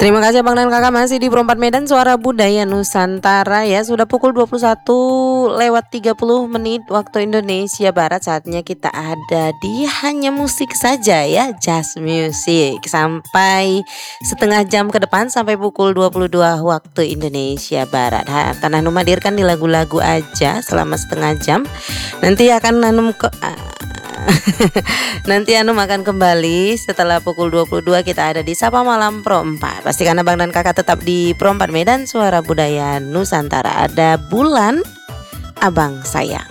Terima kasih Abang dan Kakak masih di Pro 4 Medan Suara Budaya Nusantara ya. Sudah pukul 21:30 waktu Indonesia Barat. Saatnya kita ada di Hanya Musik saja ya, Just Music. Sampai setengah jam ke depan, sampai pukul 22 waktu Indonesia Barat. Akan Hanum hadirkan di lagu-lagu aja selama setengah jam. Nanti akan Hanum Nanti Hanum akan kembali setelah pukul 22. Kita ada di Sapa Malam Pro 4. Pastikan Abang dan Kakak tetap di Pro 4 Medan Suara Budaya Nusantara. Ada Bulan Abang Sayang.